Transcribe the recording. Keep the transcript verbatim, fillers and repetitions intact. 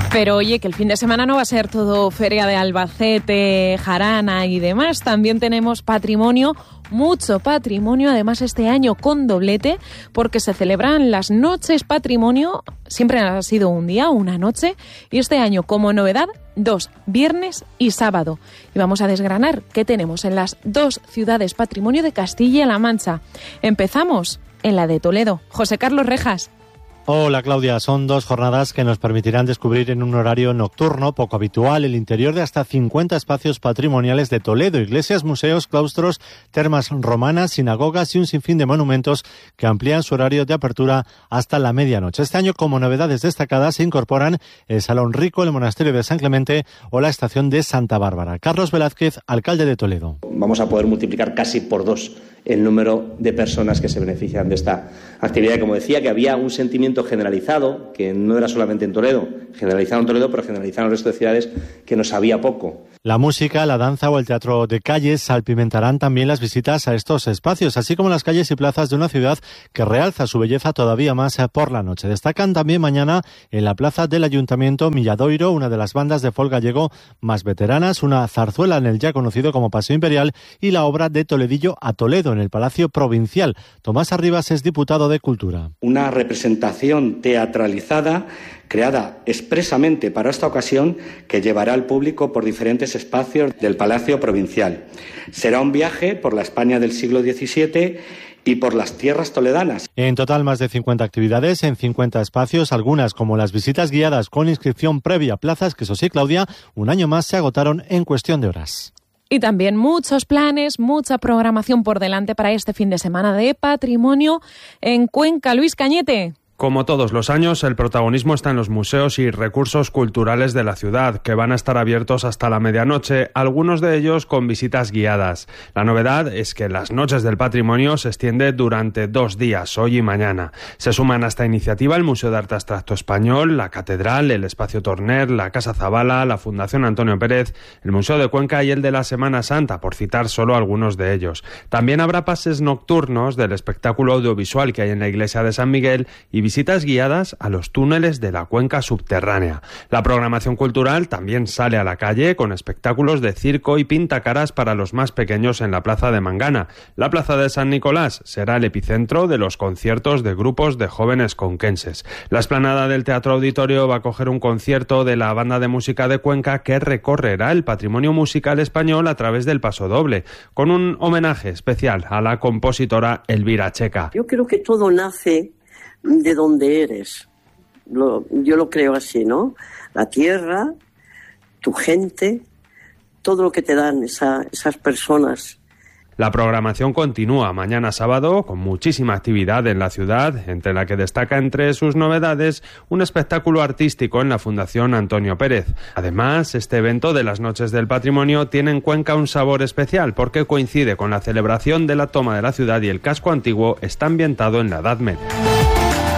Pero oye, que el fin de semana no va a ser todo feria de Albacete, jarana y demás. También tenemos patrimonio, mucho patrimonio, además este año con doblete, porque se celebran las noches patrimonio. Siempre ha sido un día, una noche, y este año como novedad, dos, viernes y sábado. Y vamos a desgranar qué tenemos en las dos ciudades patrimonio de Castilla-La Mancha. Empezamos en la de Toledo. José Carlos Rejas. Hola Claudia, son dos jornadas que nos permitirán descubrir en un horario nocturno poco habitual el interior de hasta cincuenta espacios patrimoniales de Toledo, iglesias, museos, claustros, termas romanas, sinagogas y un sinfín de monumentos que amplían su horario de apertura hasta la medianoche. Este año, como novedades destacadas, se incorporan el Salón Rico, el Monasterio de San Clemente o la Estación de Santa Bárbara. Carlos Velázquez, alcalde de Toledo. Vamos a poder multiplicar casi por dos el número de personas que se benefician de esta actividad. Como decía, que había un sentimiento generalizado, que no era solamente en Toledo, generalizado en Toledo, pero generalizado en el resto de ciudades, que nos sabía poco. La música, la danza o el teatro de calles salpimentarán también las visitas a estos espacios, así como las calles y plazas de una ciudad que realza su belleza todavía más por la noche. Destacan también mañana en la plaza del Ayuntamiento Milladoiro, una de las bandas de folk gallego más veteranas, una zarzuela en el ya conocido como Paseo Imperial y la obra de Toledillo a Toledo en el Palacio Provincial. Tomás Arribas es diputado de Cultura. Una representación teatralizada creada expresamente para esta ocasión que llevará al público por diferentes espacios del Palacio Provincial. Será un viaje por la España del siglo diecisiete y por las tierras toledanas. En total, más de cincuenta actividades en cincuenta espacios, algunas como las visitas guiadas con inscripción previa, plazas que, eso sí, Claudia, un año más se agotaron en cuestión de horas. Y también muchos planes, mucha programación por delante para este fin de semana de patrimonio en Cuenca. Luis Cañete. Como todos los años, el protagonismo está en los museos y recursos culturales de la ciudad, que van a estar abiertos hasta la medianoche, algunos de ellos con visitas guiadas. La novedad es que las noches del patrimonio se extiende durante dos días, hoy y mañana. Se suman a esta iniciativa el Museo de Arte Abstracto Español, la Catedral, el Espacio Torner, la Casa Zabala, la Fundación Antonio Pérez, el Museo de Cuenca y el de la Semana Santa, por citar solo algunos de ellos. También habrá pases nocturnos del espectáculo audiovisual que hay en la iglesia de San Miguel y visitas guiadas a los túneles de la cuenca subterránea. La programación cultural también sale a la calle con espectáculos de circo y pintacaras para los más pequeños en la plaza de Mangana. La plaza de San Nicolás será el epicentro de los conciertos de grupos de jóvenes conquenses. La explanada del Teatro Auditorio va a acoger un concierto de la Banda de Música de Cuenca que recorrerá el patrimonio musical español a través del pasodoble, con un homenaje especial a la compositora Elvira Checa. Yo creo que todo nace de donde eres. Lo, yo lo creo así, ¿no? La tierra, tu gente, todo lo que te dan esa, esas personas. La programación continúa mañana sábado con muchísima actividad en la ciudad, entre la que destaca entre sus novedades un espectáculo artístico en la Fundación Antonio Pérez. Además, este evento de las Noches del Patrimonio tiene en Cuenca un sabor especial porque coincide con la celebración de la toma de la ciudad y el casco antiguo está ambientado en la Edad Media.